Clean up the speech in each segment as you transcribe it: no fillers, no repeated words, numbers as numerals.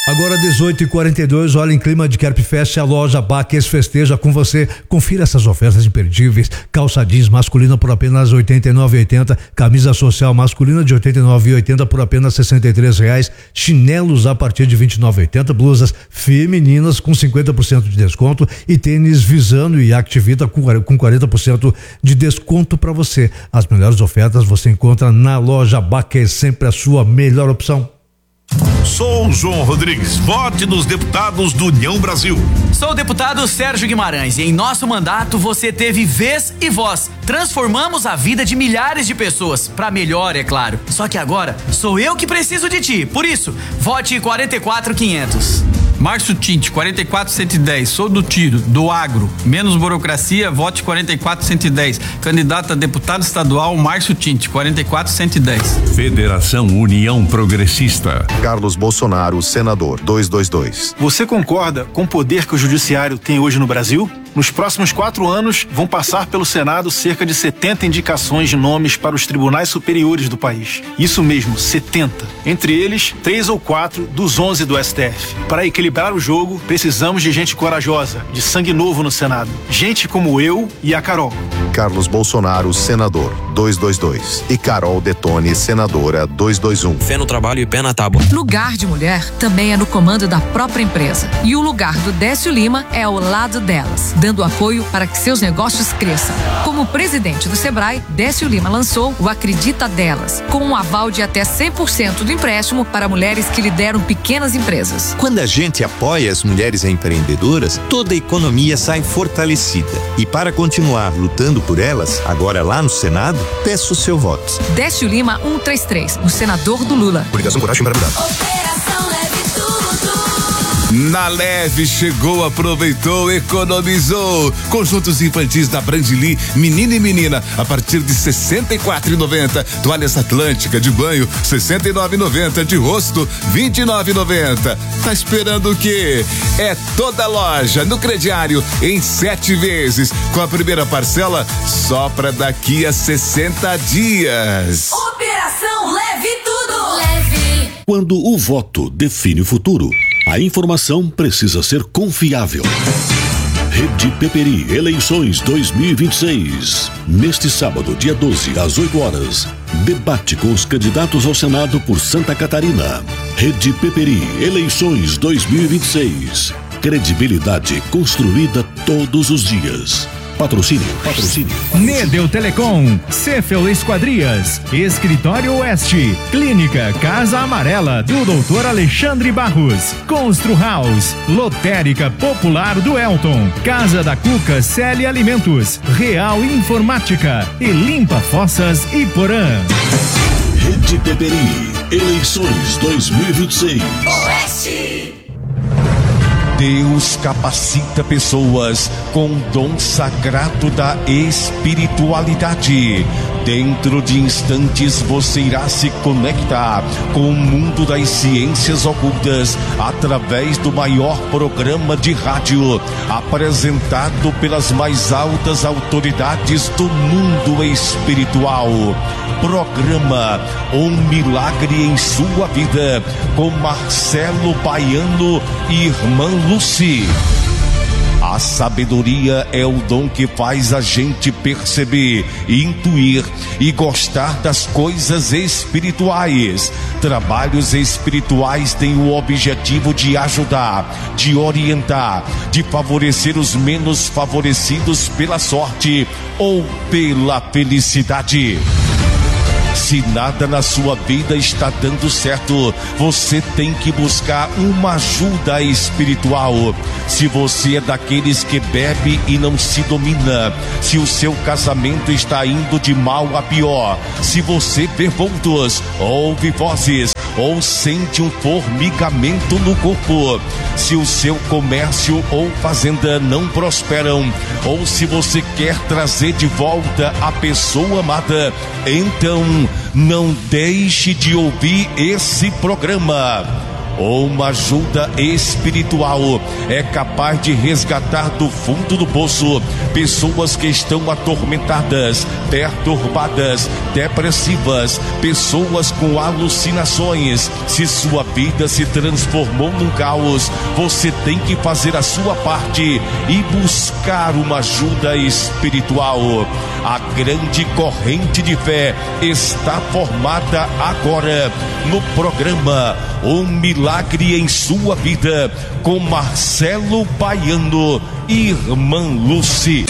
Agora 18h42, olha, em clima de Kerp Fest, a loja Baques festeja com você. Confira essas ofertas imperdíveis: calça jeans masculina por apenas R$ 89,80, camisa social masculina de R$ 89,80 por apenas R$ 63,00, chinelos a partir de R$ 29,80, blusas femininas com 50% de desconto e tênis Visano e Activita com 40% de desconto para você. As melhores ofertas você encontra na loja Baques, sempre a sua melhor opção. Sou João Rodrigues, vote nos deputados do União Brasil. Sou o deputado Sérgio Guimarães e em nosso mandato você teve vez e voz. Transformamos a vida de milhares de pessoas, pra melhor, é claro. Só que agora sou eu que preciso de ti, por isso, vote 44500. Márcio Tinte, 44110, sou do tiro, do agro, menos burocracia, vote 44110. Candidato a deputado estadual, Márcio Tinte, 44110. Federação União Progressista. Carlos Bolsonaro, senador, 222. Você concorda com o poder que o judiciário tem hoje no Brasil? Nos próximos 4 anos, vão passar pelo Senado cerca de 70 indicações de nomes para os tribunais superiores do país. Isso mesmo, 70. Entre eles, 3 ou 4 dos 11 do STF. Para equilibrar o jogo, precisamos de gente corajosa, de sangue novo no Senado. Gente como eu e a Carol. Carlos Bolsonaro, senador, 222. E Carol Detone, senadora, 221. Fé no trabalho e pé na tábua. Lugar de mulher também é no comando da própria empresa. E o lugar do Décio Lima é ao lado delas, dando apoio para que seus negócios cresçam. Como presidente do Sebrae, Décio Lima lançou o Acredita Delas, com um aval de até 100% do empréstimo para mulheres que lideram pequenas empresas. Quando a gente apoia as mulheres empreendedoras, toda a economia sai fortalecida. E para continuar lutando por elas, agora lá no Senado, peço o seu voto. Décio Lima 133, o senador do Lula. Coligação Coragem para Mudar. Operação Leve Tudo. Na Leve chegou, aproveitou, economizou. Conjuntos infantis da Brandili, menino e menina, a partir de R$ 64,90. Toalhas Atlântica de banho, R$ 69,90. De rosto, R$ 29,90. Tá esperando o quê? É toda loja no crediário em 7 vezes, com a primeira parcela só pra daqui a 60 dias. Operação Leve Tudo. Leve. Quando o voto define o futuro, a informação precisa ser confiável. Rede Peperi, eleições 2026. Neste sábado, dia 12, às 8 horas, debate com os candidatos ao Senado por Santa Catarina. Rede Peperi, eleições 2026. Credibilidade construída todos os dias. Patrocínio. Nedel Telecom, Cefel Esquadrias, Escritório Oeste, Clínica Casa Amarela do Dr. Alexandre Barros, Constru House, Lotérica Popular do Elton, Casa da Cuca Celi Alimentos, Real Informática e Limpa Fossas e Porã. Rede Peperi, eleições 2026. Oeste. Deus capacita pessoas com o dom sagrado da espiritualidade. Dentro de instantes você irá se conectar com o mundo das ciências ocultas através do maior programa de rádio apresentado pelas mais altas autoridades do mundo espiritual. Programa Um Milagre em Sua Vida com Marcelo Baiano e Irmã Lucy. A sabedoria é o dom que faz a gente perceber, intuir e gostar das coisas espirituais. Trabalhos espirituais têm o objetivo de ajudar, de orientar, de favorecer os menos favorecidos pela sorte ou pela felicidade. Se nada na sua vida está dando certo, você tem que buscar uma ajuda espiritual. Se você é daqueles que bebe e não se domina, se o seu casamento está indo de mal a pior, se você vê vultos, ouve vozes ou sente um formigamento no corpo, se o seu comércio ou fazenda não prosperam, ou se você quer trazer de volta a pessoa amada, então não deixe de ouvir esse programa. Uma ajuda espiritual é capaz de resgatar do fundo do poço pessoas que estão atormentadas, perturbadas, depressivas, pessoas com alucinações. Se sua vida se transformou num caos, você tem que fazer a sua parte e buscar uma ajuda espiritual. A grande corrente de fé está formada agora no programa Um Milagre em Sua Vida, com Marcelo Baiano e Irmã Lucy.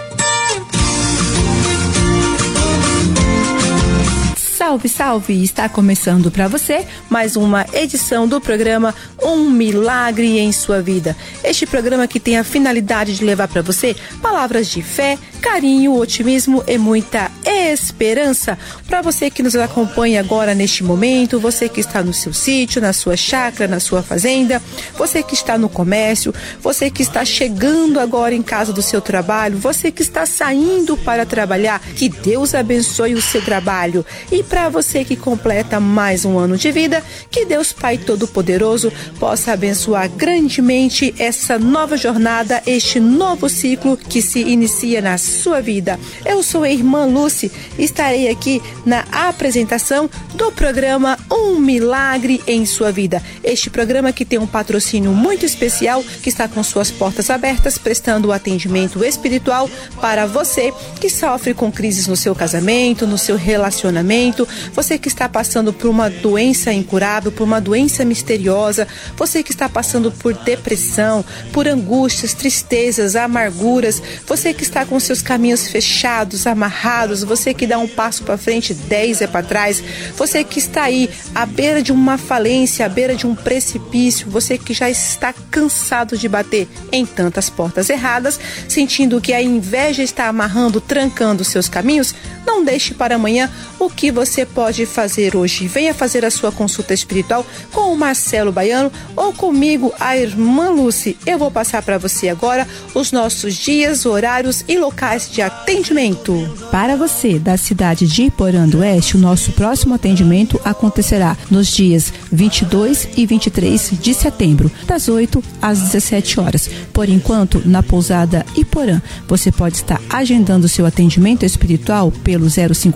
Salve, salve! Está começando para você mais uma edição do programa Um Milagre em Sua Vida. Este programa que tem a finalidade de levar para você palavras de fé, carinho, otimismo e muita esperança. Para você que nos acompanha agora neste momento, você que está no seu sítio, na sua chácara, na sua fazenda, você que está no comércio, você que está chegando agora em casa do seu trabalho, você que está saindo para trabalhar, que Deus abençoe o seu trabalho. E para você que completa mais um ano de vida, que Deus Pai Todo-Poderoso possa abençoar grandemente essa nova jornada, este novo ciclo que se inicia na sua vida. Eu sou a Irmã Lucy, estarei aqui na apresentação do programa Um Milagre em Sua Vida. Este programa que tem um patrocínio muito especial, que está com suas portas abertas, prestando atendimento espiritual para você que sofre com crises no seu casamento, no seu relacionamento, você que está passando por uma doença incurável, por uma doença misteriosa, você que está passando por depressão, por angústias, tristezas, amarguras, você que está com seus caminhos fechados, amarrados, você que dá um passo para frente, 10 é para trás, você que está aí à beira de uma falência, à beira de um precipício, você que já está cansado de bater em tantas portas erradas, sentindo que a inveja está amarrando, trancando seus caminhos, não deixe para amanhã o que você pode fazer hoje. Venha fazer a sua consulta espiritual com o Marcelo Baiano ou comigo, a Irmã Lucy. Eu vou passar para você agora os nossos dias, horários e locais de atendimento. Para você da cidade de Iporã do Oeste, o nosso próximo atendimento acontecerá nos dias 22 e 23 de setembro, das 8 às 17 horas. Por enquanto, na pousada Iporã, você pode estar agendando seu atendimento espiritual pelo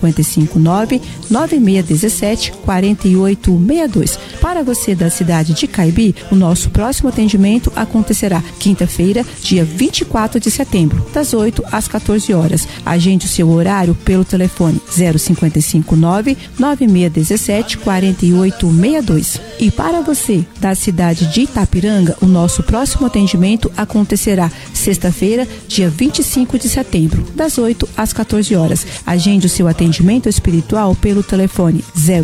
055-99617-4862. Para você da cidade de Caibi, o nosso próximo atendimento acontecerá quinta-feira, dia 24 de setembro, das 8 às 14 horas. Agende o seu horário pelo telefone 055-99617-4862. E para você da cidade de Itapiranga, o nosso próximo atendimento acontecerá sexta-feira, dia 25 de setembro, das 8 às 14 horas. Agende o seu atendimento espiritual pelo telefone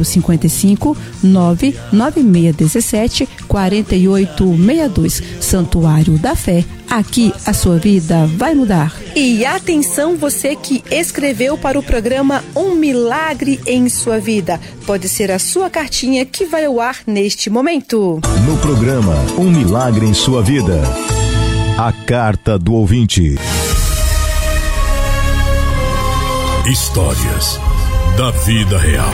055-99617-4862. Santuário da Fé. Aqui a sua vida vai mudar. E atenção, você que escreveu para o programa Um Milagre em Sua Vida. Pode ser a sua cartinha que vai ao ar neste momento. No programa Um Milagre em Sua Vida, a carta do ouvinte. Histórias da vida real.